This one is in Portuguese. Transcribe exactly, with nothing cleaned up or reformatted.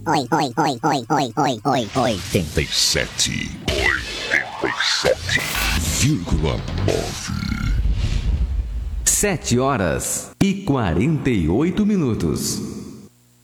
oi, oi, oi, oi, oi, oi, oi, oitenta e sete. oitenta e sete vírgula nove. Sete horas e quarenta e oito minutos.